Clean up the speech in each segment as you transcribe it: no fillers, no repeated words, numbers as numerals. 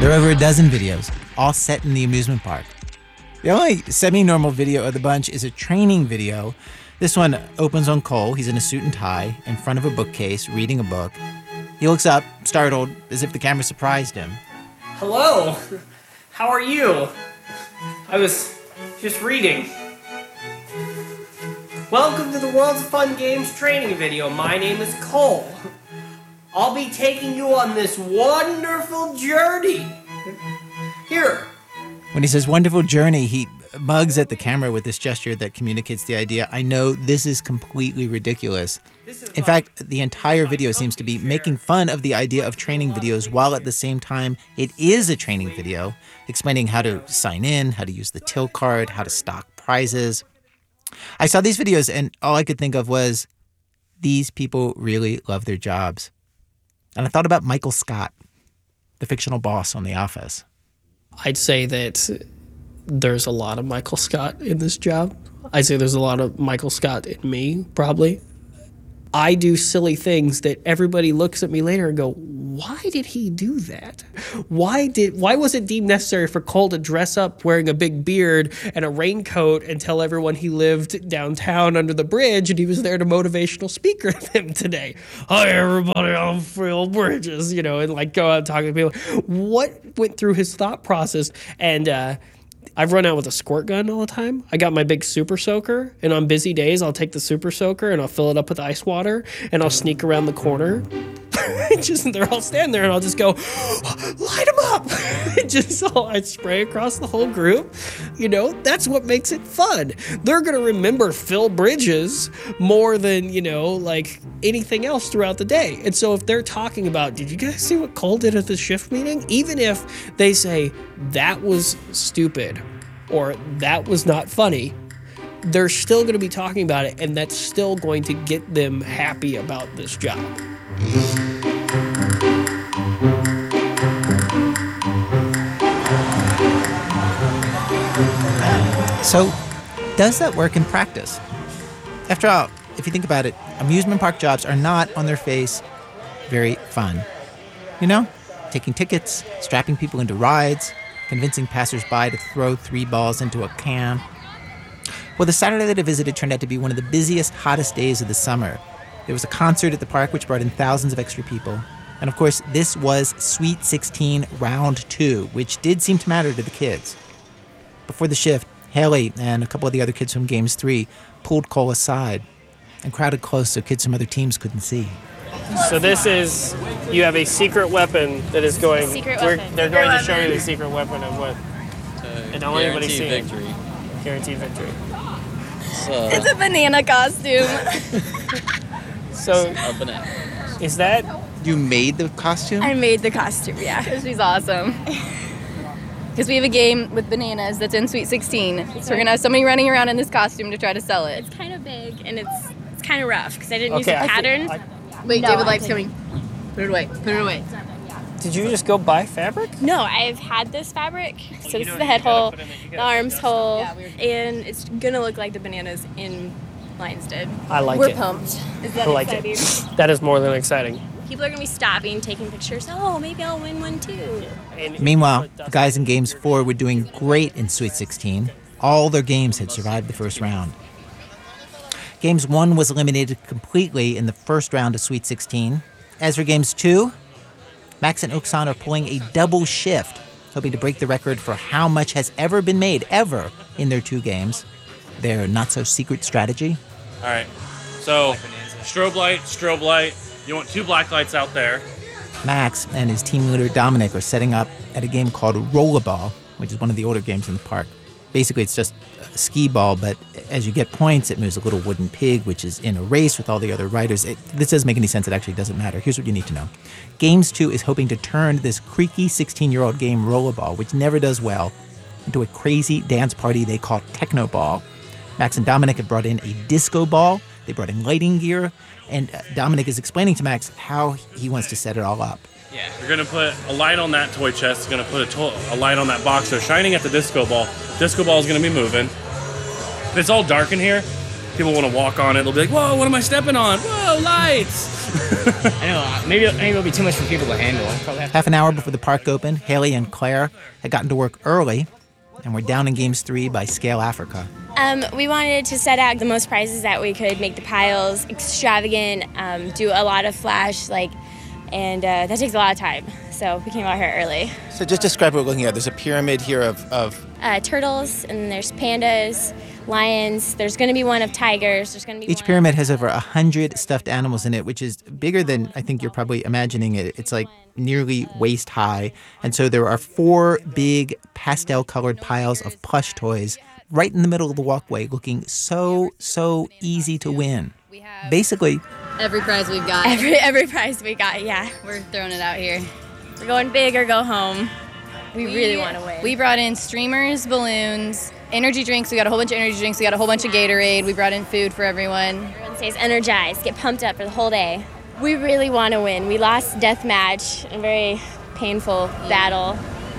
There are over a dozen videos, all set in the amusement park. The only semi-normal video of the bunch is a training video. This one opens on Cole. He's in a suit and tie in front of a bookcase reading a book. He looks up, startled, as if the camera surprised him. Hello, how are you? I was just reading. Welcome to the World of Fun Games training video. My name is Cole. I'll be taking you on this wonderful journey. Here. When he says wonderful journey, he mugs at the camera with this gesture that communicates the idea, I know this is completely ridiculous. In fact, the entire video seems to be making fun of the idea of training videos, while at the same time it is a training video, explaining how to sign in, how to use the till card, how to stock prizes. I saw these videos and all I could think of was, these people really love their jobs. And I thought about Michael Scott, the fictional boss on The Office. I'd say that there's a lot of Michael Scott in this job. I'd say there's a lot of Michael Scott in me, probably. I do silly things that everybody looks at me later and go, why did he do that? Why was it deemed necessary for Cole to dress up wearing a big beard and a raincoat and tell everyone he lived downtown under the bridge and he was there to motivational speaker them today? Hi, everybody, I'm Phil Bridges, and like go out and talk to people. What went through his thought process? And I've run out with a squirt gun all the time. I got my big super soaker, and on busy days, I'll take the super soaker and I'll fill it up with ice water, and I'll sneak around the corner. They're all standing there, and I'll just go, light them up. I spray across the whole group. That's what makes it fun. They're going to remember Phil Bridges more than, like anything else throughout the day. And so if they're talking about, did you guys see what Cole did at the shift meeting? Even if they say, that was stupid or that was not funny, they're still going to be talking about it, and that's still going to get them happy about this job. So, does that work in practice? After all, if you think about it, amusement park jobs are not, on their face, very fun. Taking tickets, strapping people into rides, convincing passersby to throw 3 balls into a can. Well, the Saturday that I visited turned out to be one of the busiest, hottest days of the summer. There was a concert at the park which brought in thousands of extra people. And of course, this was Sweet 16 Round 2, which did seem to matter to the kids. Before the shift, Haley and a couple of the other kids from Games 3 pulled Cole aside and crowded close so kids from other teams couldn't see. So this is, you have a secret weapon that is going, they're going to show you the secret weapon of what? And don't let anybody see it. Guaranteed victory. It's a banana costume. So, A banana. is that? You made the costume? I made the costume, yeah. She's awesome. Because we have a game with bananas that's in Sweet 16. So we're going to have somebody running around in this costume to try to sell it. It's kind of big, and it's kind of rough, because I didn't use a pattern. Wait, David Light's coming. Put it away. Put it away. Did you just go buy fabric? No, I've had this fabric. So this is the head hole, the arms hole, and it's going to look like the bananas in Lions did. I like We're it. pumped. Is that I like exciting? it. That is more than exciting. People are going to be stopping, taking pictures. Oh, maybe I'll win one too. Meanwhile, the guys in Games 4 were doing great in Sweet 16. All their games had survived the first round. Games 1 was eliminated completely in the first round of Sweet 16. As for Games 2, Max and Oksan are pulling a double shift, hoping to break the record for how much has ever been made, ever, in their 2 games. Their not-so-secret strategy. All right. So, strobe light. You want 2 black lights out there. Max and his team leader Dominic are setting up at a game called Rollerball, which is one of the older games in the park. Basically, it's just a skee ball, but as you get points, it moves a little wooden pig, which is in a race with all the other riders. This doesn't make any sense. It actually doesn't matter. Here's what you need to know. Games 2 is hoping to turn this creaky 16-year-old game Rollerball, which never does well, into a crazy dance party they call Techno Ball. Max and Dominic have brought in a disco ball. They brought in lighting gear. And Dominic is explaining to Max how he wants to set it all up. Yeah. You're going to put a light on that toy chest. You're going to put a light on that box. They're shining at the disco ball. Disco ball is going to be moving. If it's all dark in here, people want to walk on it. They'll be like, whoa, what am I stepping on? Whoa, lights. I know, maybe it'll be too much for people to handle. Half an hour before the park opened, Haley and Claire had gotten to work early and were down in Games 3 by Scale Africa. We wanted to set out the most prizes that we could, make the piles extravagant, do a lot of flash, and that takes a lot of time. So we came out here early. So just describe what we're looking at. There's a pyramid here of Turtles, and there's pandas, lions. There's going to be one of tigers. There's going to be each pyramid has over 100 stuffed animals in it, which is bigger than I think you're probably imagining it. It's like nearly waist high. And so there are 4 big pastel-colored piles of plush toys right in the middle of the walkway, looking so easy to win. Basically, Every prize we've got. Every prize we got, yeah. We're throwing it out here. We're going big or go home. We really want to win. We brought in streamers, balloons, energy drinks. We got a whole bunch of energy drinks. We got a whole bunch of Gatorade. We brought in food for everyone. Everyone stays energized, get pumped up for the whole day. We really want to win. We lost death match in a very painful battle.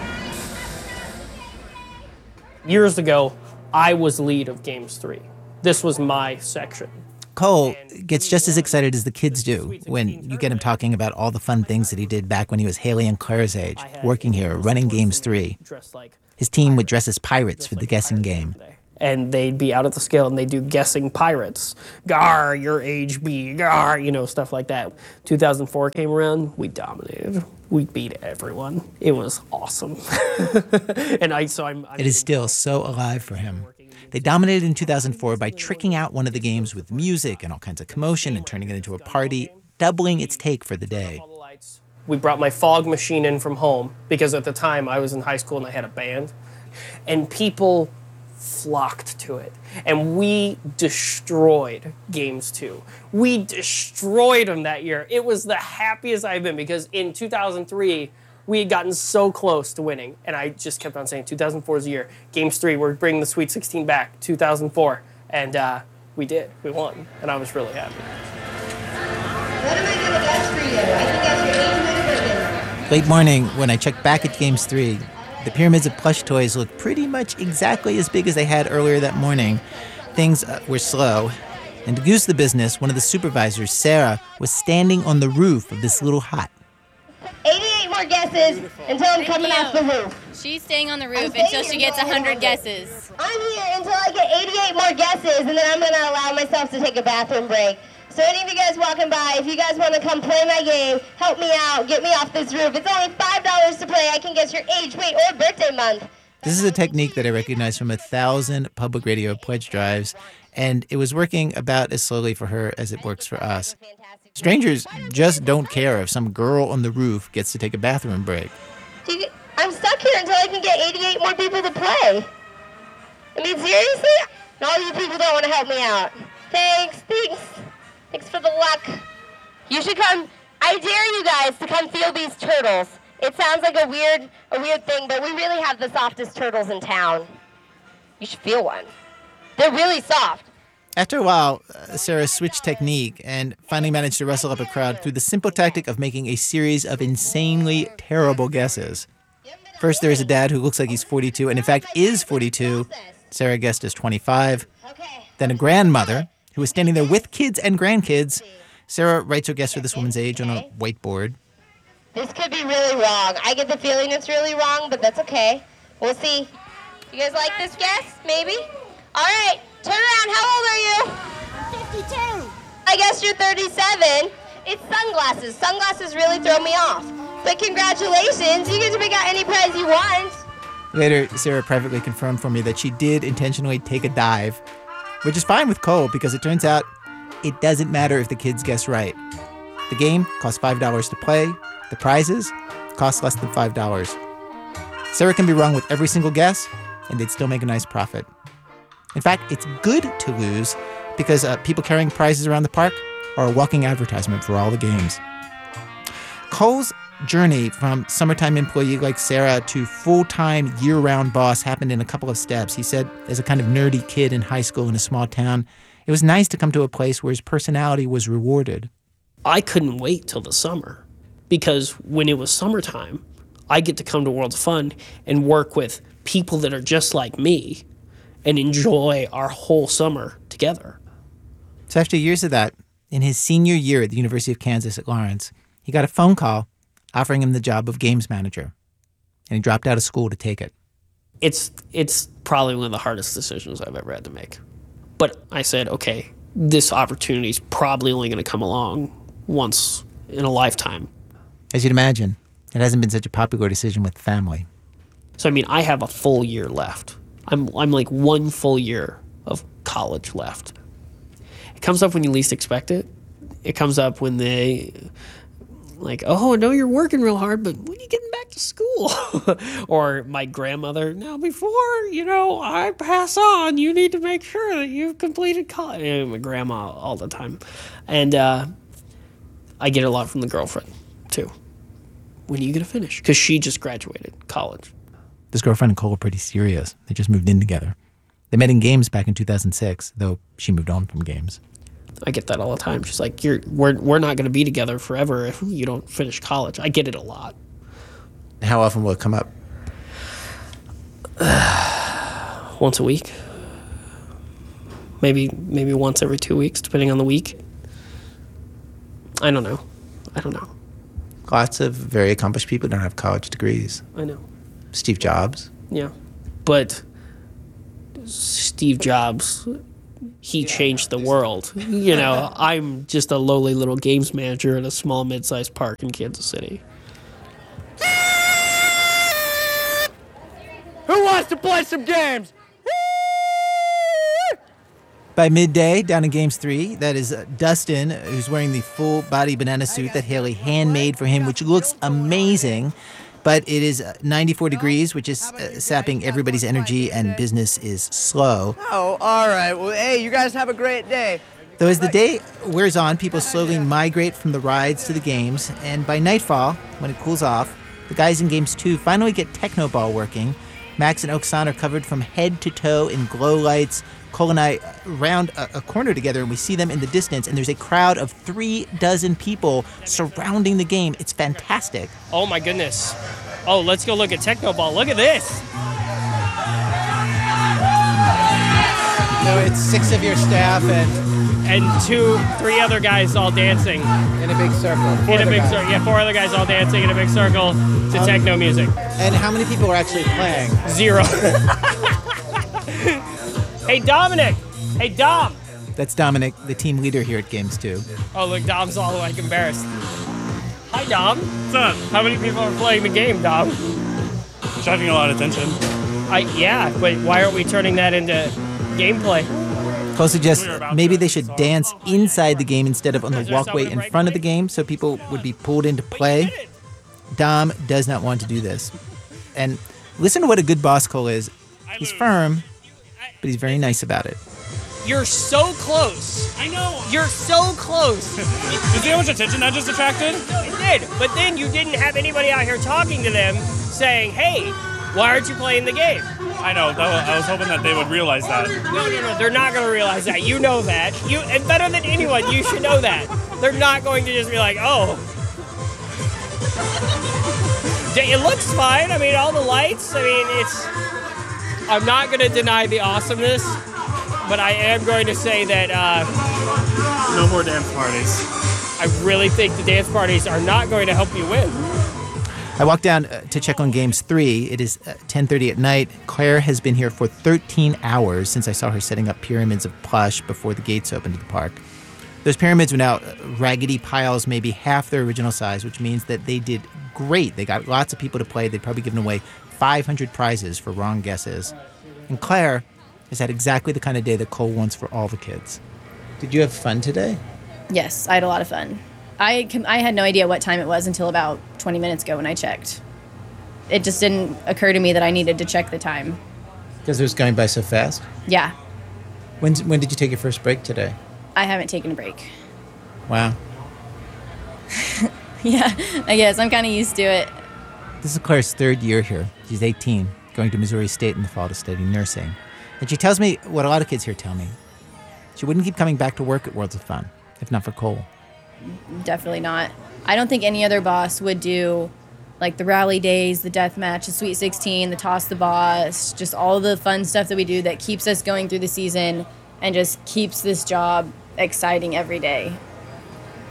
Years ago, I was lead of Games 3. This was my section. Cole gets just as excited as the kids do when you get him talking about all the fun things that he did back when he was Haley and Claire's age, working here, running Games 3. His team would dress as pirates for the guessing game. And they'd be out at the scale and they'd do guessing pirates. Gar, your age be, gar, stuff like that. 2004 came around, we dominated. We beat everyone. It was awesome. It is still so alive for him. They dominated in 2004 by tricking out one of the games with music and all kinds of commotion and turning it into a party, doubling its take for the day. We brought my fog machine in from home because at the time I was in high school and I had a band. And people flocked to it. And we destroyed Games 2. We destroyed them that year. It was the happiest I've been because in 2003, we had gotten so close to winning. And I just kept on saying 2004 is the year. Games 3, we're bringing the Sweet 16 back, 2004. And we did. We won. And I was really happy. What am I going to guess for you? I can guess your age. Late morning, when I checked back at Games 3, the pyramids of plush toys looked pretty much exactly as big as they had earlier that morning. Things were slow. And to goose the business, one of the supervisors, Sarah, was standing on the roof of this little hut. 88 more guesses until I'm coming off the roof. She's staying on the roof until she gets 100 guesses. I'm here until I get 88 more guesses, and then I'm going to allow myself to take a bathroom break. So any of you guys walking by, if you guys want to come play my game, help me out, get me off this roof. It's only $5 to play. I can guess your age, weight, or birthday month. This is a technique that I recognize from 1,000 public radio pledge drives, and it was working about as slowly for her as it works for us. Strangers just don't care if some girl on the roof gets to take a bathroom break. I'm stuck here until I can get 88 more people to play. I mean, seriously? And all you people don't want to help me out. Thanks. Thanks for the luck. You should come. I dare you guys to come feel these turtles. It sounds like a weird thing, but we really have the softest turtles in town. You should feel one. They're really soft. After a while, Sarah switched technique and finally managed to wrestle up a crowd through the simple tactic of making a series of insanely terrible guesses. First, there is a dad who looks like he's 42, and in fact is 42. Sarah guessed as 25. Then a grandmother who was standing there with kids and grandkids. Sarah writes her guess for this woman's age on a whiteboard. This could be really wrong. I get the feeling it's really wrong, but that's okay. We'll see. You guys like this guess? Maybe? All right. Turn around. How old are you? 52. I guess you're 37. It's sunglasses. Sunglasses really throw me off. But congratulations. You get to pick out any prize you want. Later, Sarah privately confirmed for me that she did intentionally take a dive, which is fine with Cole because it turns out it doesn't matter if the kids guess right. The game costs $5 to play. The prizes cost less than $5. Sarah can be wrong with every single guess, and they'd still make a nice profit. In fact, it's good to lose because people carrying prizes around the park are a walking advertisement for all the games. Cole's journey from summertime employee like Sarah to full-time year-round boss happened in a couple of steps. He said, as a kind of nerdy kid in high school in a small town, it was nice to come to a place where his personality was rewarded. I couldn't wait till the summer because when it was summertime, I get to come to World of Fun and work with people that are just like me and enjoy our whole summer together. So after years of that, in his senior year at the University of Kansas at Lawrence, he got a phone call offering him the job of games manager, and he dropped out of school to take it. It's probably one of the hardest decisions I've ever had to make. But I said, okay, this opportunity is probably only going to come along once in a lifetime. As you'd imagine, it hasn't been such a popular decision with the family. So, I mean, I have a full year left. I'm like 1 full year of college left. It comes up when you least expect it. It comes up when they, like, oh, I know you're working real hard, but when are you getting back to school? Or my grandmother, now before, I pass on, you need to make sure that you've completed college. And my grandma all the time. And I get a lot from the girlfriend, too. When are you going to finish? Because she just graduated college. This girlfriend and Cole are pretty serious. They just moved in together. They met in games back in 2006, though she moved on from games. I get that all the time. She's like, we're not going to be together forever if you don't finish college. I get it a lot. How often will it come up? Once a week. Maybe once every 2 weeks, depending on the week. I don't know. Lots of very accomplished people don't have college degrees. I know. Steve Jobs. Yeah. But Steve Jobs, he changed the world. I'm just a lowly little games manager at a small mid-sized park in Kansas City. Who wants to play some games? By midday, down in Games 3, that is Dustin, who's wearing the full-body banana suit that Haley handmade for him, which looks amazing. But it is 94 degrees, which is sapping everybody's energy, and business is slow. Oh, all right. Well, hey, you guys have a great day. Though as the day wears on, people slowly migrate from the rides to the games, and by nightfall, when it cools off, the guys in Games 2 finally get Technoball working. Max and Oksan are covered from head to toe in glow lights. Cole and I round a corner together, and we see them in the distance, and there's a crowd of 36 people surrounding the game. It's fantastic. Oh, my goodness. Oh, let's go look at Technoball. Look at this. So it's 6 of your staff and 3 other guys all dancing. In a big circle. In a big circle. Yeah, 4 other guys all dancing in a big circle to techno music. And how many people are actually playing? 0. Hey, Dominic. Hey, Dom. That's Dominic, the team leader here at Games 2. Oh, look, Dom's all like embarrassed. Hi, Dom. What's up? How many people are playing the game, Dom? Attracting a lot of attention. Yeah, but why aren't we turning that into gameplay? Cole suggests maybe they should dance inside the game instead of on the walkway in front of the game so people would be pulled into play. Dom does not want to do this. And listen to what a good boss Cole is. He's firm, but he's very nice about it. You're so close. I know. You're so close. You see how much attention that just attracted? It did, but then you didn't have anybody out here talking to them saying, hey, why aren't you playing the game? I know. I was hoping that they would realize that. No, they're not going to realize that. You know that. And better than anyone, you should know that. They're not going to just be like, oh. It looks fine. I mean, all the lights. I mean, I'm not going to deny the awesomeness, but I am going to say that no more dance parties. I really think the dance parties are not going to help you win. I walked down to check on Games 3. It is 10:30 at night. Claire has been here for 13 hours since I saw her setting up pyramids of plush before the gates opened to the park. Those pyramids were now raggedy piles, maybe half their original size, which means that they did great. They got lots of people to play. They'd probably given away 500 prizes for wrong guesses. And Claire has had exactly the kind of day that Cole wants for all the kids. Did you have fun today? Yes, I had a lot of fun. I had no idea what time it was until about 20 minutes ago when I checked. It just didn't occur to me that I needed to check the time. Because it was going by so fast? Yeah. When did you take your first break today? I haven't taken a break. Wow. Yeah, I guess. I'm kind of used to it. This is Claire's 3rd year here. She's 18, going to Missouri State in the fall to study nursing. And she tells me what a lot of kids here tell me. She wouldn't keep coming back to work at Worlds of Fun, if not for Cole. Definitely not. I don't think any other boss would do like the rally days, the death match, the Sweet 16, the toss the boss, just all the fun stuff that we do that keeps us going through the season and just keeps this job exciting every day.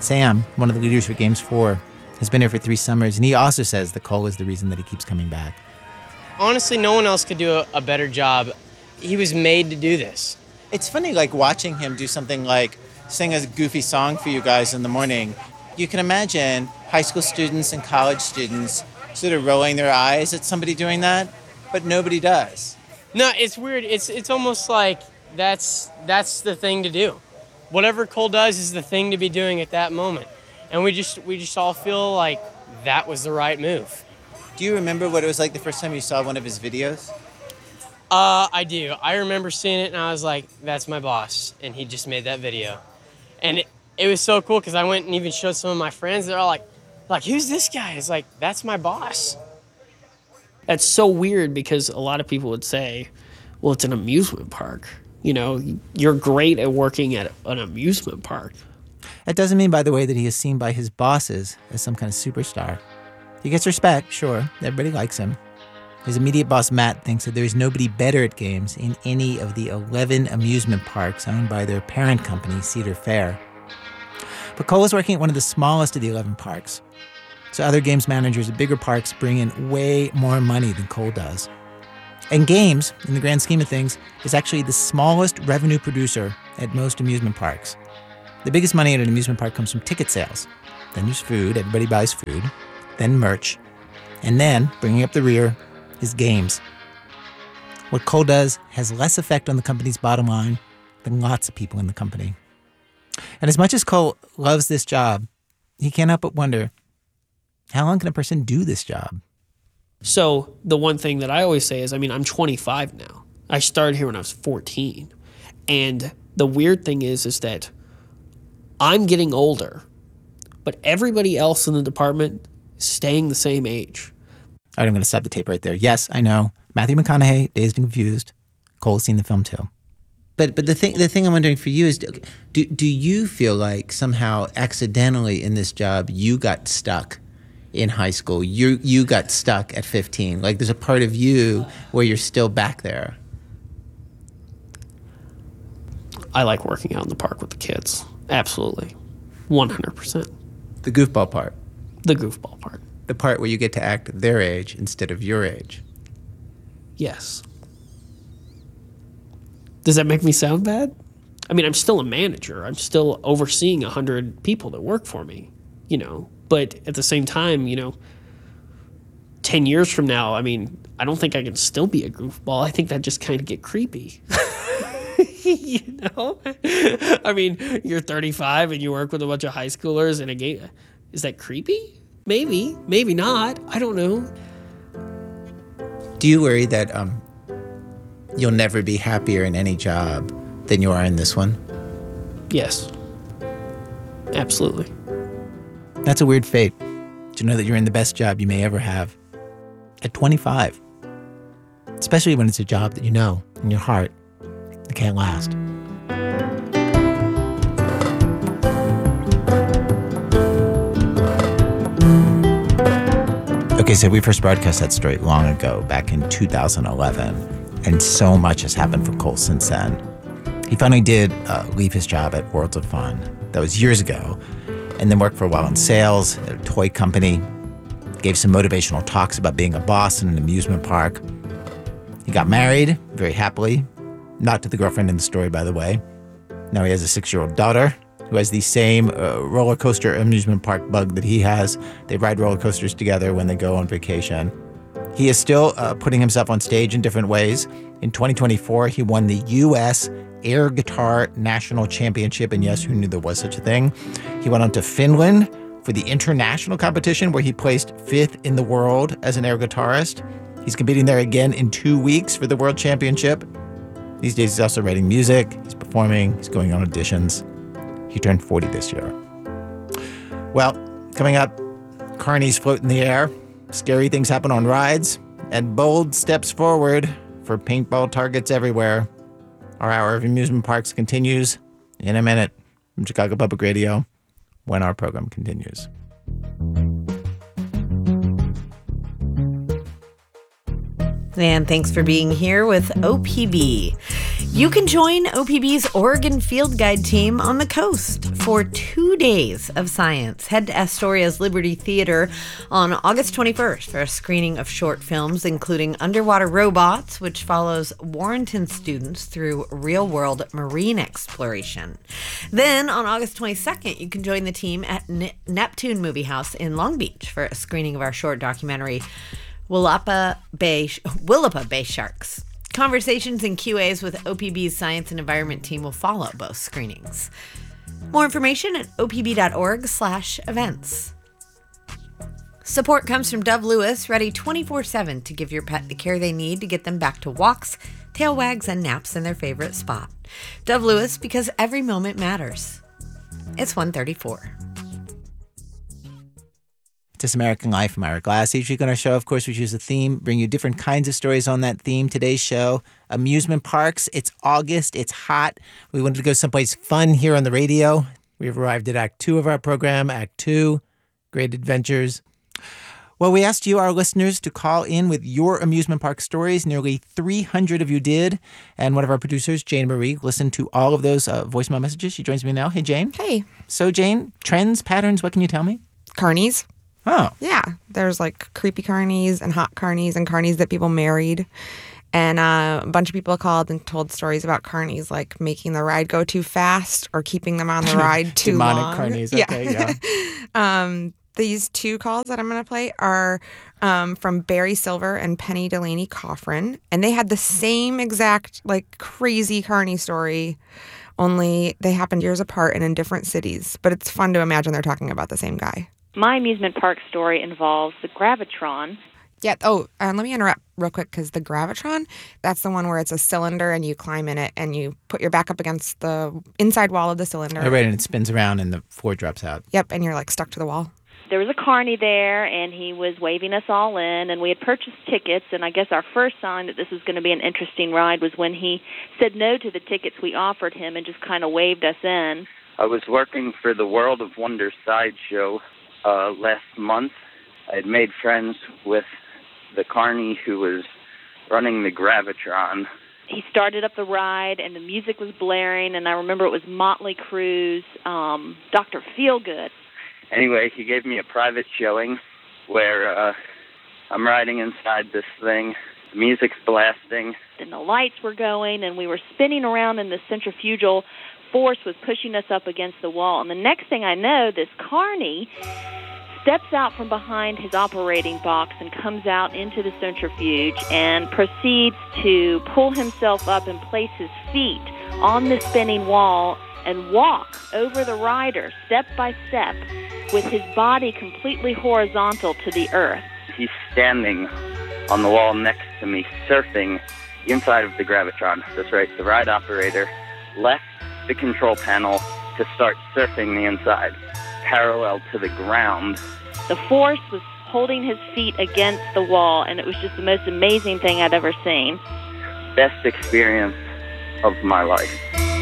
Sam, one of the leaders for Games 4, has been here for 3 summers, and he also says that Cole is the reason that he keeps coming back. Honestly, no one else could do a better job. He was made to do this. It's funny, like, watching him do something like sing a goofy song for you guys in the morning. You can imagine high school students and college students sort of rolling their eyes at somebody doing that, but nobody does. No, it's weird. It's almost like that's the thing to do. Whatever Cole does is the thing to be doing at that moment. And we just all feel like that was the right move. Do you remember what it was like the first time you saw one of his videos? I do. I remember seeing it and I was like, that's my boss. And he just made that video. And it was so cool because I went and even showed some of my friends. They're all like, who's this guy? It's like, that's my boss. That's so weird because a lot of people would say, well, it's an amusement park. You know, you're great at working at an amusement park. That doesn't mean, by the way, that he is seen by his bosses as some kind of superstar. He gets respect, sure. Everybody likes him. His immediate boss, Matt, thinks that there is nobody better at games in any of the 11 amusement parks owned by their parent company, Cedar Fair. But Cole is working at one of the smallest of the 11 parks. So other games managers at bigger parks bring in way more money than Cole does. And games, in the grand scheme of things, is actually the smallest revenue producer at most amusement parks. The biggest money at an amusement park comes from ticket sales. Then there's food, everybody buys food. Then merch. And then, bringing up the rear, is games. What Cole does has less effect on the company's bottom line than lots of people in the company. And as much as Cole loves this job, he can't help but wonder, how long can a person do this job? So the one thing that I always say is, I'm 25 now. I started here when I was 14. And the weird thing is that I'm getting older, but everybody else in the department is staying the same age. All right, I'm going to stop the tape right there. Yes, I know. Matthew McConaughey, Dazed and Confused. Cole's seen the film too. But the thing I'm wondering for you is, do you feel like somehow accidentally in this job you got stuck in high school? You got stuck at 15. Like there's a part of you where you're still back there. I like working out in the park with the kids. Absolutely. 100%. The goofball part. The goofball part. The part where you get to act their age instead of your age. Yes. Does that make me sound bad? I'm still a manager. I'm still overseeing 100 people that work for me, But at the same time, 10 years from now, I don't think I can still be a goofball. I think that just kind of get creepy. You're 35 and you work with a bunch of high schoolers in a game. Is that creepy? Maybe. Maybe not. I don't know. Do you worry that you'll never be happier in any job than you are in this one? Yes. Absolutely. That's a weird fate, to know that you're in the best job you may ever have at 25. Especially when it's a job that you know in your heart it can't last. Okay, so we first broadcast that story long ago, back in 2011, and so much has happened for Cole since then. He finally did leave his job at Worlds of Fun. That was years ago, and then worked for a while in sales at a toy company, gave some motivational talks about being a boss in an amusement park. He got married very happily, not to the girlfriend in the story, by the way. Now he has a 6-year-old daughter who has the same roller coaster amusement park bug that he has. They ride roller coasters together when they go on vacation. He is still putting himself on stage in different ways. In 2024, he won the U.S. Air Guitar National Championship, and yes, who knew there was such a thing? He went on to Finland for the international competition where he placed 5th in the world as an air guitarist. He's competing there again in 2 weeks for the World Championship. These days, he's also writing music, he's performing, he's going on auditions. He turned 40 this year. Well, coming up, carnies float in the air, scary things happen on rides, and bold steps forward for paintball targets everywhere. Our hour of amusement parks continues in a minute from Chicago Public Radio when our program continues. And thanks for being here with OPB. You can join OPB's Oregon Field Guide team on the coast for 2 days of science. Head to Astoria's Liberty Theater on August 21st for a screening of short films, including Underwater Robots, which follows Warrenton students through real-world marine exploration. Then, on August 22nd, you can join the team at Neptune Movie House in Long Beach for a screening of our short documentary, Willapa Bay Sharks. Conversations and QAs with OPB's Science and Environment team will follow both screenings. More information at opb.org/events. Support comes from Dove Lewis, ready 24/7 to give your pet the care they need to get them back to walks, tail wags, and naps in their favorite spot. Dove Lewis, because every moment matters. It's 1:34. This American Life. I'm Ira Glass. Each week on our show, of course, we choose a theme, bring you different kinds of stories on that theme. Today's show, amusement parks. It's August. It's hot. We wanted to go someplace fun here on the radio. We've arrived at Act 2 of our program, Act 2, Great Adventures. Well, we asked you, our listeners, to call in with your amusement park stories. Nearly 300 of you did. And one of our producers, Jane Marie, listened to all of those voicemail messages. She joins me now. Hey, Jane. Hey. So, Jane, trends, patterns, what can you tell me? Carnies. Oh. Yeah. There's like creepy carnies and hot carnies and carnies that people married. And a bunch of people called and told stories about carnies, like making the ride go too fast or keeping them on the ride too long. Demonic carnies. Okay, yeah. These two calls that I'm going to play are from Barry Silver and Penny Delaney Coffrin. And they had the same exact, like, crazy carny story, only they happened years apart and in different cities. But it's fun to imagine they're talking about the same guy. My amusement park story involves the Gravitron. Yeah. Oh, let me interrupt real quick because the Gravitron, that's the one where it's a cylinder and you climb in it and you put your back up against the inside wall of the cylinder. Oh, right, and it spins around and the floor drops out. Yep, and you're like stuck to the wall. There was a carny there, and he was waving us all in, and we had purchased tickets, and I guess our first sign that this was going to be an interesting ride was when he said no to the tickets we offered him and just kind of waved us in. I was working for the World of Wonder sideshow last month. I had made friends with the carny who was running the Gravitron. He started up the ride, and the music was blaring, and I remember it was Motley Crue's Dr. Feelgood. Anyway, he gave me a private showing where I'm riding inside this thing. The music's blasting. And the lights were going, and we were spinning around, and the centrifugal force was pushing us up against the wall. And the next thing I know, this carny steps out from behind his operating box and comes out into the centrifuge and proceeds to pull himself up and place his feet on the spinning wall and walk over the rider step by step with his body completely horizontal to the earth. He's standing on the wall next to me, surfing the inside of the Gravitron. That's right, the ride operator left the control panel to start surfing the inside, parallel to the ground. The force was holding his feet against the wall, and it was just the most amazing thing I'd ever seen. Best experience of my life.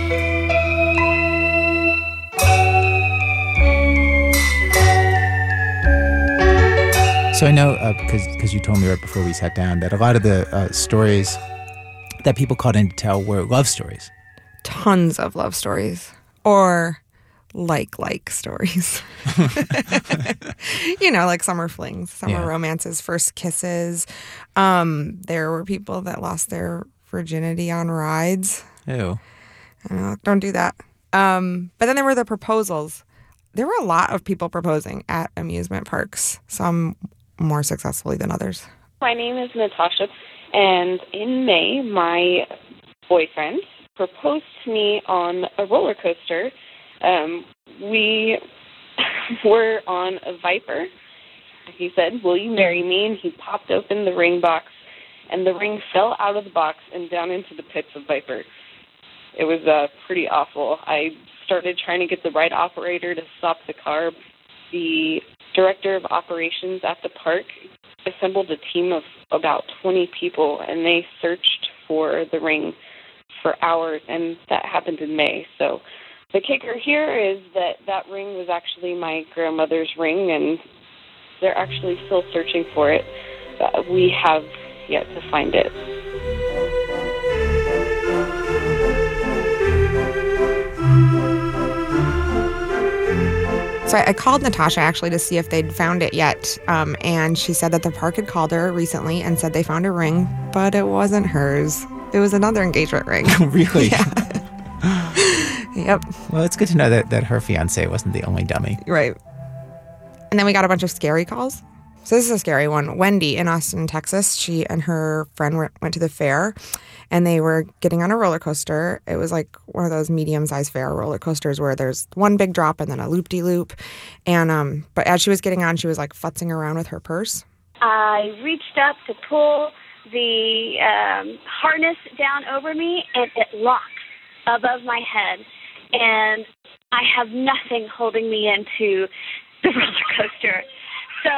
So I know, because you told me right before we sat down, that a lot of the stories that people called in to tell were love stories. Tons of love stories. Or like stories. You know, like summer flings, summer romances, first kisses. There were people that lost their virginity on rides. Ew. I know, don't do that. But then there were the proposals. There were a lot of people proposing at amusement parks, some more successfully than others. My name is Natasha, and in May, my boyfriend proposed to me on a roller coaster. We were on a Viper. He said, "Will you marry me?" And he popped open the ring box, and the ring fell out of the box and down into the pits of Viper. It was pretty awful. I started trying to get the right operator to stop the car. The director of operations at the park assembled a team of about 20 people, and they searched for the ring for hours, and that happened in May. So the kicker here is that ring was actually my grandmother's ring, and they're actually still searching for it. We have yet to find it. So I called Natasha actually to see if they'd found it yet. And she said that the park had called her recently and said they found a ring, but it wasn't hers. It was another engagement ring. Really? Yeah. Yep. Well, it's good to know that her fiance wasn't the only dummy. Right. And then we got a bunch of scary calls. So this is a scary one. Wendy in Austin, Texas, she and her friend went to the fair, and they were getting on a roller coaster. It was like one of those medium-sized fair roller coasters where there's one big drop and then a loop-de-loop. And but as she was getting on, she was like futzing around with her purse. I reached up to pull the harness down over me, and it locked above my head. And I have nothing holding me into the roller coaster. So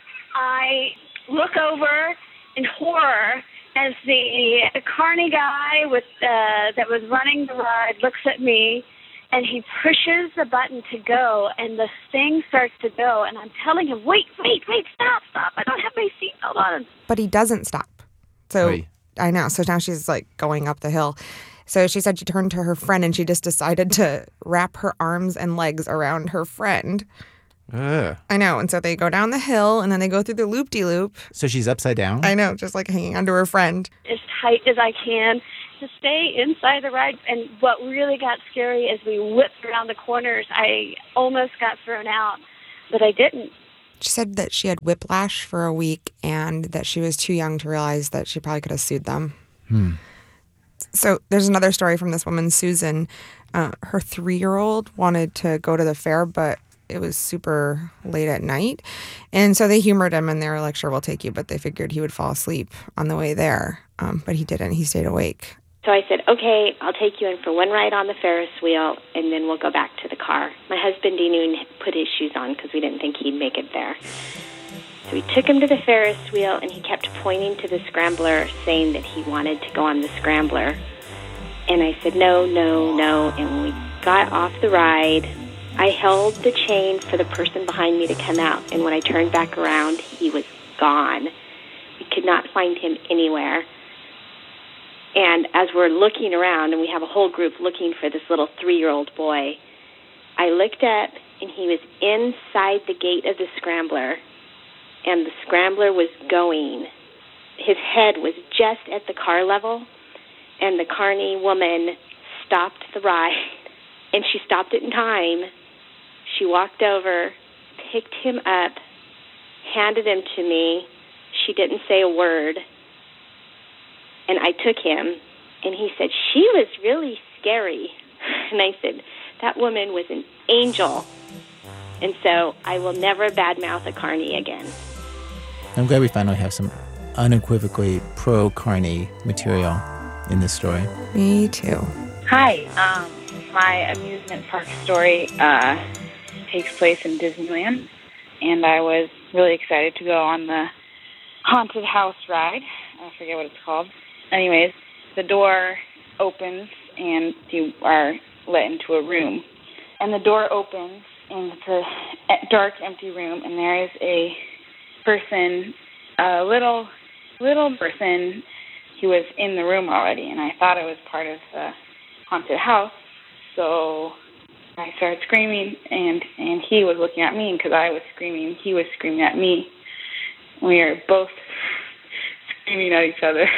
I look over in horror as the carny guy with that was running the ride looks at me, and he pushes the button to go, and the thing starts to go, and I'm telling him, wait, stop, I don't have my seatbelt on. But he doesn't stop. So Right. I know. So now she's like going up the hill. So she said she turned to her friend and she just decided to wrap her arms and legs around her friend. Ugh. I know. And so they go down the hill and then they go through the loop-de-loop. So she's upside down? I know, just like hanging onto her friend. As tight as I can to stay inside the ride. And what really got scary is we whipped around the corners. I almost got thrown out, but I didn't. She said that she had whiplash for a week and that she was too young to realize that she probably could have sued them. So there's another story from this woman, Susan. Her 3-year-old wanted to go to the fair, but it was super late at night. And so they humored him and they were like, sure, we'll take you. But they figured he would fall asleep on the way there. But he didn't. He stayed awake. So I said, okay, I'll take you in for one ride on the Ferris wheel, and then we'll go back to the car. My husband didn't even put his shoes on because we didn't think he'd make it there. So we took him to the Ferris wheel, and he kept pointing to the scrambler, saying that he wanted to go on the scrambler. And I said, no. And when we got off the ride, I held the chain for the person behind me to come out. And when I turned back around, he was gone. We could not find him anywhere. And as we're looking around, and we have a whole group looking for this little 3-year-old boy, I looked up, and he was inside the gate of the scrambler, and the scrambler was going. His head was just at the car level, and the carny woman stopped the ride, and she stopped it in time. She walked over, picked him up, handed him to me. She didn't say a word. And I took him, and he said, she was really scary. And I said, that woman was an angel. And so I will never badmouth a carny again. I'm glad we finally have some unequivocally pro-carny material in this story. Me too. Hi. My amusement park story takes place in Disneyland, and I was really excited to go on the haunted house ride. I forget what it's called. Anyways, the door opens and you are let into a room. And the door opens and it's a dark, empty room, and there is a person, a little person who was in the room already, and I thought it was part of the haunted house. So I started screaming, and he was looking at me, and because I was screaming, he was screaming at me. We were both screaming at each other.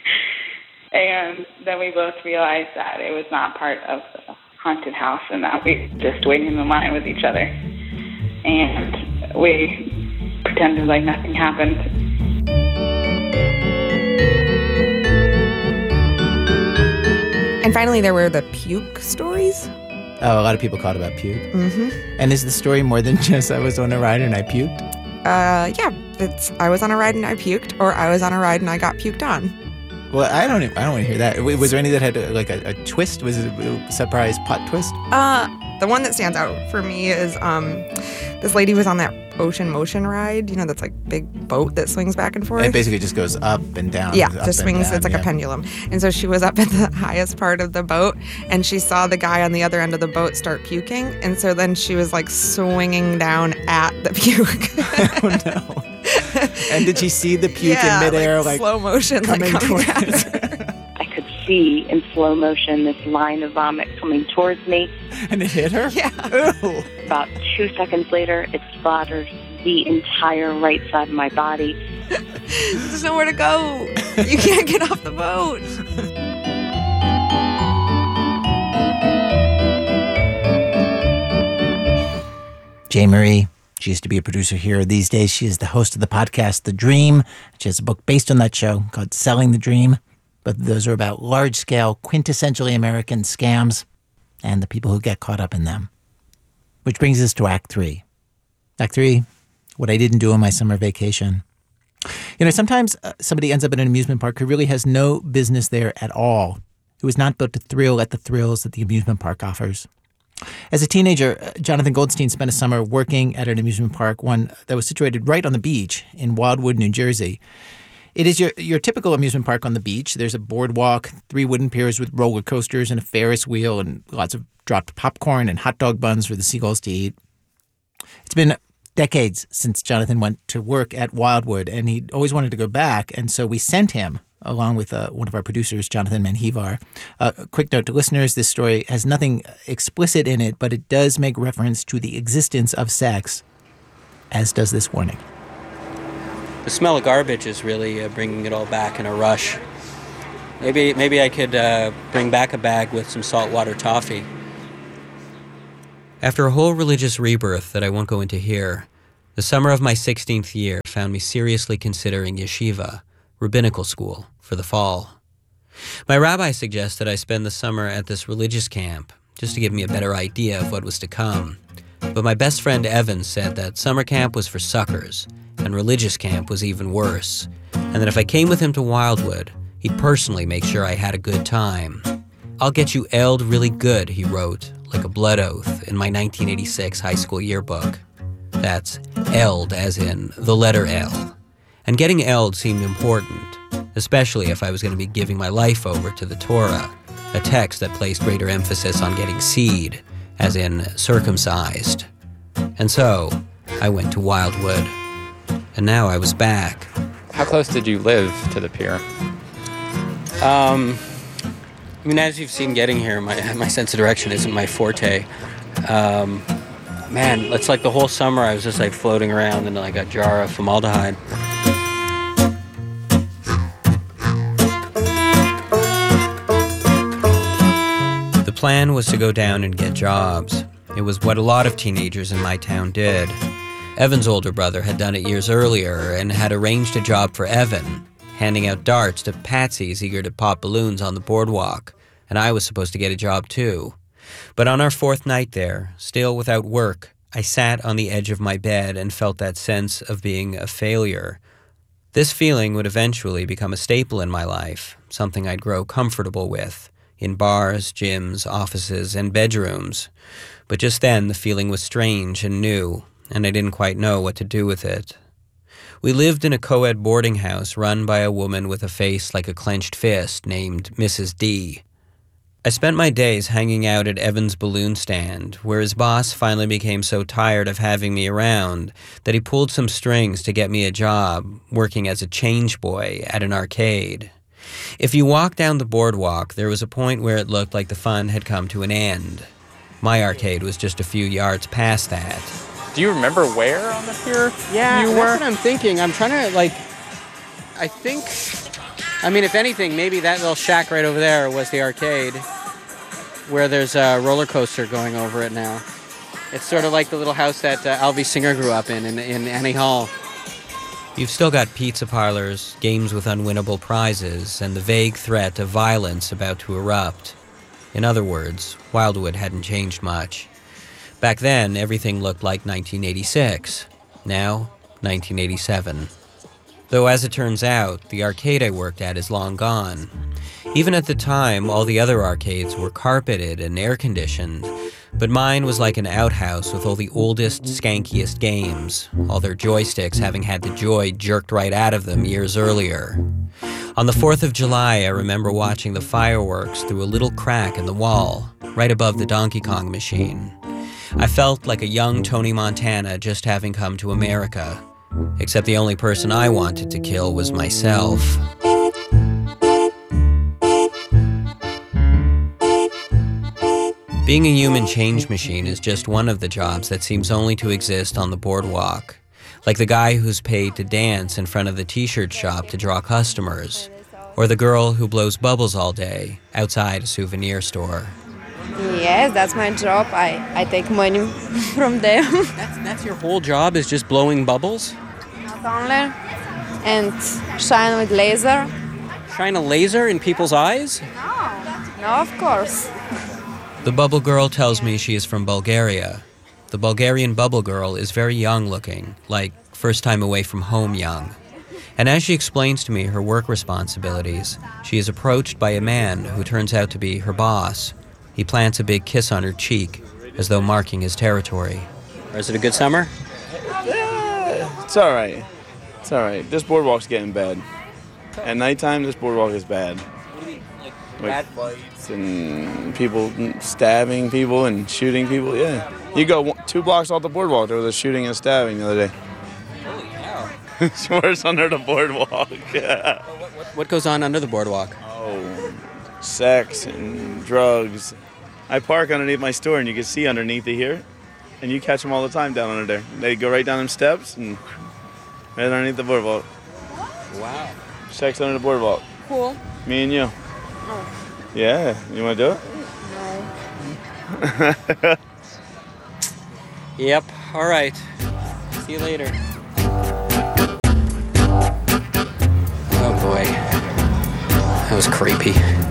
And then we both realized that it was not part of the haunted house and that we were just waiting in the line with each other. And we pretended like nothing happened. And finally, there were the puke stories. Oh, a lot of people called about puke. Mm-hmm. And is the story more than just I was on a ride and I puked? Yeah, it's I was on a ride and I puked, or I was on a ride and I got puked on. Well, I don't want to hear that. Was there any that had like a twist? Was it a surprise plot twist? The one that stands out for me is this lady was on that Ocean Motion ride. You know, that's like big boat that swings back and forth. It basically just goes up and down. Yeah, up just swings. down, It's like a pendulum. And so she was up at the highest part of the boat, and she saw the guy on the other end of the boat start puking. And so then she was like swinging down at the puke. Oh no! And did she see the puke in midair, like slow motion, coming like coming towards at her? I could see in slow motion this line of vomit coming towards me. And it hit her? Yeah. Ooh. About 2 seconds later, it splattered the entire right side of my body. There's nowhere to go. You can't get off the boat. Jay Marie. She used to be a producer here. These days, she is the host of the podcast, The Dream. She has a book based on that show called Selling the Dream. But those are about large-scale, quintessentially American scams and the people who get caught up in them. Which brings us to Act 3. Act 3, what I didn't do on my summer vacation. You know, sometimes somebody ends up in an amusement park who really has no business there at all, who is not built to thrill at the thrills that the amusement park offers. As a teenager, Jonathan Goldstein spent a summer working at an amusement park, one that was situated right on the beach in Wildwood, New Jersey. It is your typical amusement park on the beach. There's a boardwalk, 3 wooden piers with roller coasters and a Ferris wheel and lots of dropped popcorn and hot dog buns for the seagulls to eat. It's been decades since Jonathan went to work at Wildwood, and he always wanted to go back, and so we sent him along with one of our producers, Jonathan Manhevar. A quick note to listeners, this story has nothing explicit in it, but it does make reference to the existence of sex, as does this warning. The smell of garbage is really bringing it all back in a rush. Maybe I could bring back a bag with some saltwater toffee. After a whole religious rebirth that I won't go into here, the summer of my 16th year found me seriously considering yeshiva, rabbinical school, for the fall. My rabbi suggested I spend the summer at this religious camp, just to give me a better idea of what was to come. But my best friend Evan said that summer camp was for suckers, and religious camp was even worse, and that if I came with him to Wildwood, he'd personally make sure I had a good time. "I'll get you elled really good," he wrote, like a blood oath, in my 1986 high school yearbook. That's elled as in the letter L. And getting elled seemed important, especially if I was going to be giving my life over to the Torah, a text that placed greater emphasis on getting seed, as in circumcised. And so, I went to Wildwood. And now I was back. How close did you live to the pier? I mean, as you've seen getting here, my sense of direction isn't my forte. Man, it's like the whole summer I was just like floating around in like a jar of formaldehyde. The plan was to go down and get jobs. It was what a lot of teenagers in my town did. Evan's older brother had done it years earlier and had arranged a job for Evan, handing out darts to patsies eager to pop balloons on the boardwalk, and I was supposed to get a job too. But on our 4th night there, still without work, I sat on the edge of my bed and felt that sense of being a failure. This feeling would eventually become a staple in my life, something I'd grow comfortable with, in bars, gyms, offices, and bedrooms. But just then, the feeling was strange and new, and I didn't quite know what to do with it. We lived in a co-ed boarding house run by a woman with a face like a clenched fist named Mrs. D. I spent my days hanging out at Evan's balloon stand, where his boss finally became so tired of having me around that he pulled some strings to get me a job working as a change boy at an arcade. If you walked down the boardwalk, there was a point where it looked like the fun had come to an end. My arcade was just a few yards past that. Do you remember where on the pier you were? That's what I'm thinking. I'm trying to, if anything, maybe that little shack right over there was the arcade, where there's a roller coaster going over it now. It's sort of like the little house that Alvy Singer grew up in Annie Hall. You've still got pizza parlors, games with unwinnable prizes, and the vague threat of violence about to erupt. In other words, Wildwood hadn't changed much. Back then, everything looked like 1986. Now, 1987. Though as it turns out, the arcade I worked at is long gone. Even at the time, all the other arcades were carpeted and air-conditioned, but mine was like an outhouse with all the oldest, skankiest games, all their joysticks having had the joy jerked right out of them years earlier. On the 4th of July, I remember watching the fireworks through a little crack in the wall, right above the Donkey Kong machine. I felt like a young Tony Montana just having come to America, except the only person I wanted to kill was myself. Being a human change machine is just one of the jobs that seems only to exist on the boardwalk. Like the guy who's paid to dance in front of the t-shirt shop to draw customers, or the girl who blows bubbles all day outside a souvenir store. Yes, that's my job. I take money from them. That's your whole job, is just blowing bubbles? Not only. And shine with laser. Shine a laser in people's eyes? No, of course. The bubble girl tells me she is from Bulgaria. The Bulgarian bubble girl is very young looking, like first time away from home young. And as she explains to me her work responsibilities, she is approached by a man who turns out to be her boss. He plants a big kiss on her cheek, as though marking his territory. Is it a good summer? Yeah, it's all right. It's all right. This boardwalk's getting bad. At nighttime, this boardwalk is bad. Like bad fights and people stabbing people and shooting people. Yeah, you go 2 blocks off the boardwalk, there was a shooting and stabbing the other day. Holy cow! It's worse under the boardwalk. Yeah. What goes on under the boardwalk? Oh, sex and drugs. I park underneath my store, and you can see underneath it here, and you catch them all the time down under there. They go right down them steps and right underneath the boardwalk. Wow. Sex under the boardwalk. Cool. Me and you. No. Yeah, you want to do it? No. Yep, all right. See you later. Oh boy, that was creepy.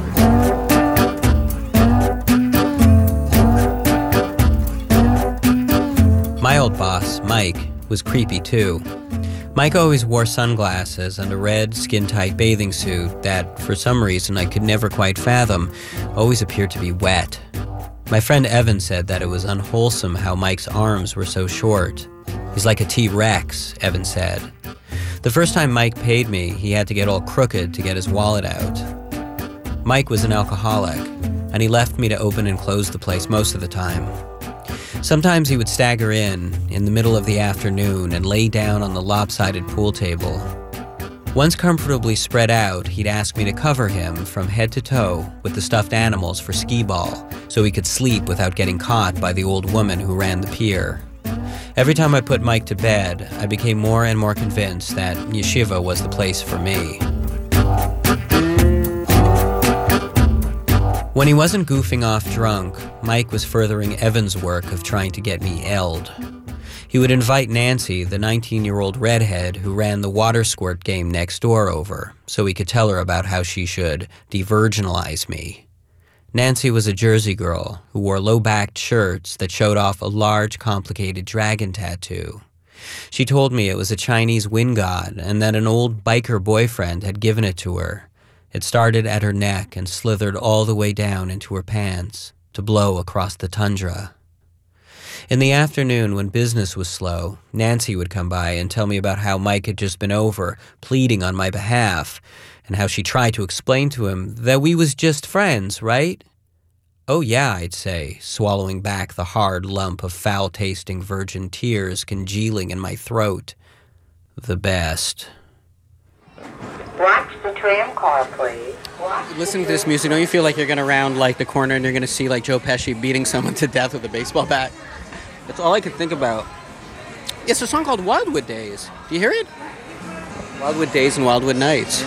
My old boss, Mike, was creepy too. Mike always wore sunglasses and a red, skin-tight bathing suit that, for some reason I could never quite fathom, always appeared to be wet. My friend Evan said that it was unwholesome how Mike's arms were so short. He's like a T-Rex, Evan said. The first time Mike paid me, he had to get all crooked to get his wallet out. Mike was an alcoholic, and he left me to open and close the place most of the time. Sometimes he would stagger in the middle of the afternoon and lay down on the lopsided pool table. Once comfortably spread out, he'd ask me to cover him from head to toe with the stuffed animals for skee-ball, so he could sleep without getting caught by the old woman who ran the pier. Every time I put Mike to bed, I became more and more convinced that yeshiva was the place for me. When he wasn't goofing off drunk, Mike was furthering Evan's work of trying to get me L'd. He would invite Nancy, the 19-year-old redhead who ran the water squirt game next door, over, so he could tell her about how she should de-virginalize me. Nancy was a Jersey girl who wore low-backed shirts that showed off a large, complicated dragon tattoo. She told me it was a Chinese wind god and that an old biker boyfriend had given it to her. It started at her neck and slithered all the way down into her pants to blow across the tundra. In the afternoon, when business was slow, Nancy would come by and tell me about how Mike had just been over, pleading on my behalf, and how she tried to explain to him that we was just friends, right? Oh yeah, I'd say, swallowing back the hard lump of foul-tasting virgin tears congealing in my throat. The best. Watch the tram car, please. Listening to this music, don't you feel like you're going to round like the corner and you're going to see like Joe Pesci beating someone to death with a baseball bat? That's all I could think about. It's a song called Wildwood Days. Do you hear it? Wildwood Days and Wildwood Nights.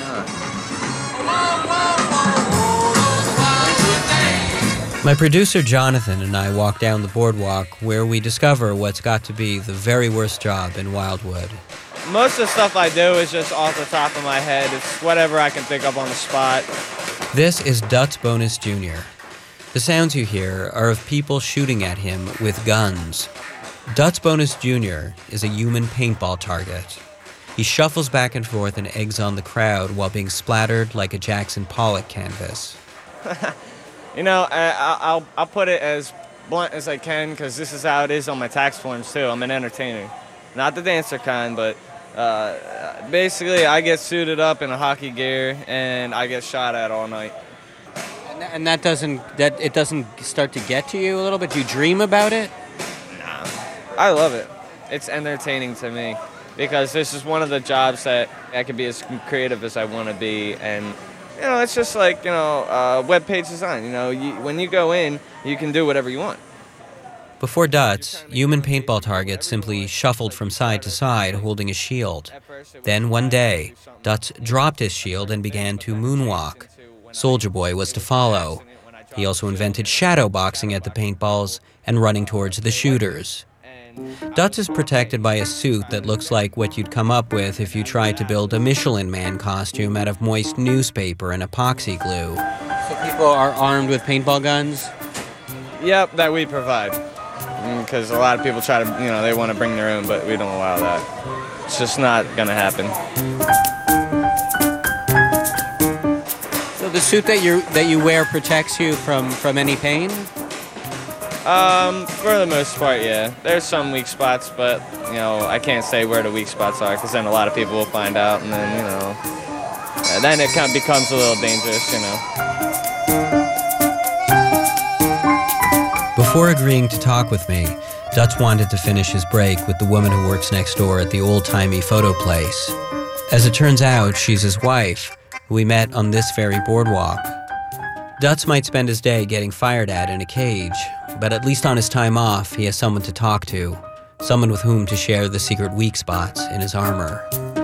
My producer Jonathan and I walk down the boardwalk where we discover what's got to be the very worst job in Wildwood. Most of the stuff I do is just off the top of my head. It's whatever I can think of on the spot. This is Dutz Bonus Jr. The sounds you hear are of people shooting at him with guns. Dutz Bonus Jr. is a human paintball target. He shuffles back and forth and eggs on the crowd while being splattered like a Jackson Pollock canvas. You know, I'll put it as blunt as I can because this is how it is on my tax forms too. I'm an entertainer. Not the dancer kind, but basically I get suited up in a hockey gear and I get shot at all night. And it doesn't start to get to you a little bit? Do you dream about it? Nah. I love it. It's entertaining to me because this is one of the jobs that I can be as creative as I want to be, and it's just like, web page design. When you go in, you can do whatever you want. Before Dutz, human paintball targets simply shuffled from side to side holding a shield. Then one day, Dutz dropped his shield and began to moonwalk. Soldier Boy was to follow. He also invented shadow boxing at the paintballs and running towards the shooters. Dutz is protected by a suit that looks like what you'd come up with if you tried to build a Michelin Man costume out of moist newspaper and epoxy glue. So people are armed with paintball guns? Yep, that we provide. Because a lot of people try to, they want to bring their own, but we don't allow that. It's just not going to happen. So the suit that you wear protects you from any pain? For the most part, yeah. There's some weak spots, but, I can't say where the weak spots are, because then a lot of people will find out, and then, then it kind of becomes a little dangerous, Before agreeing to talk with me, Dutz wanted to finish his break with the woman who works next door at the old-timey photo place. As it turns out, she's his wife, who we met on this very boardwalk. Dutz might spend his day getting fired at in a cage, but at least on his time off, he has someone to talk to, someone with whom to share the secret weak spots in his armor.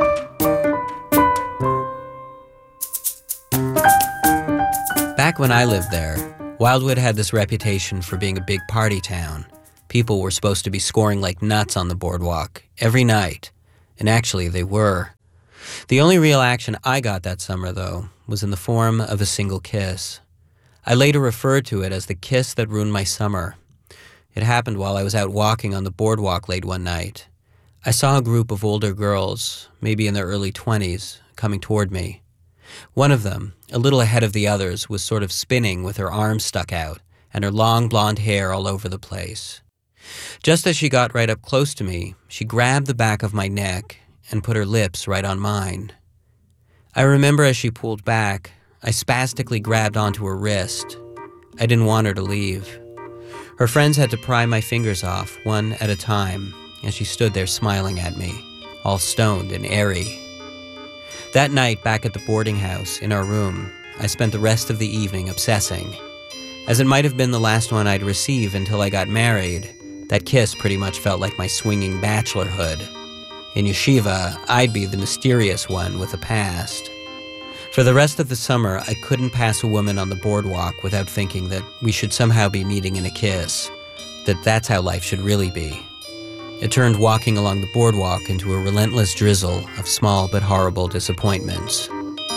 Back when I lived there, Wildwood had this reputation for being a big party town. People were supposed to be scoring like nuts on the boardwalk every night, and actually they were. The only real action I got that summer, though, was in the form of a single kiss. I later referred to it as the kiss that ruined my summer. It happened while I was out walking on the boardwalk late one night. I saw a group of older girls, maybe in their early 20s, coming toward me. One of them, a little ahead of the others, was sort of spinning with her arms stuck out and her long blonde hair all over the place. Just as she got right up close to me, she grabbed the back of my neck and put her lips right on mine. I remember as she pulled back, I spastically grabbed onto her wrist. I didn't want her to leave. Her friends had to pry my fingers off, one at a time, as she stood there smiling at me, all stoned and airy. That night, back at the boarding house, in our room, I spent the rest of the evening obsessing. As it might have been the last one I'd receive until I got married, that kiss pretty much felt like my swinging bachelorhood. In yeshiva, I'd be the mysterious one with a past. For the rest of the summer, I couldn't pass a woman on the boardwalk without thinking that we should somehow be meeting in a kiss, that that's how life should really be. It turned walking along the boardwalk into a relentless drizzle of small but horrible disappointments.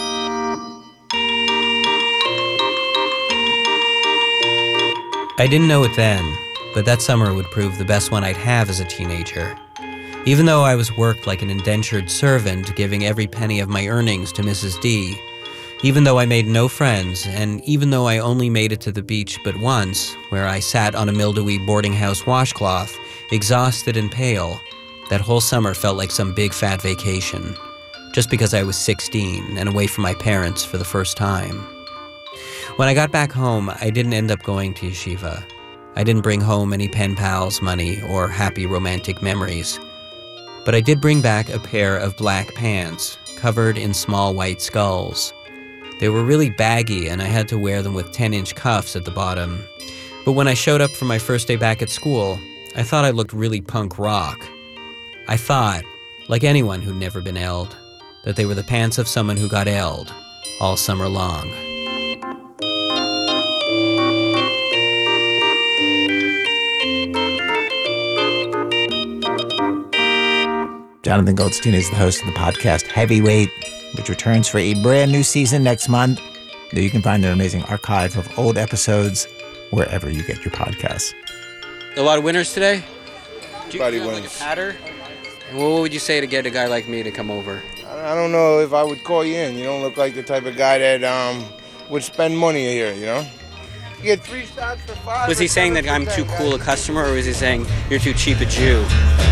I didn't know it then, but that summer would prove the best one I'd have as a teenager. Even though I was worked like an indentured servant, giving every penny of my earnings to Mrs. D, even though I made no friends, and even though I only made it to the beach but once, where I sat on a mildewy boarding house washcloth, exhausted and pale, that whole summer felt like some big fat vacation, just because I was 16 and away from my parents for the first time. When I got back home, I didn't end up going to yeshiva. I didn't bring home any pen pals, money, or happy romantic memories. But I did bring back a pair of black pants, covered in small white skulls. They were really baggy, and I had to wear them with 10-inch cuffs at the bottom. But when I showed up for my first day back at school, I thought I looked really punk rock. I thought, like anyone who'd never been L'd, that they were the pants of someone who got L'd all summer long. Jonathan Goldstein is the host of the podcast Heavyweight, which returns for a brand new season next month. You can find an amazing archive of old episodes wherever you get your podcasts. A lot of winners today? Do you Everybody have like a wins. patter? And what would you say to get a guy like me to come over? I don't know if I would call you in. You don't look like the type of guy that would spend money here, you know? You get 3 stocks for $5. Was he saying that I'm too cool a customer, or was he saying you're too cheap a Jew?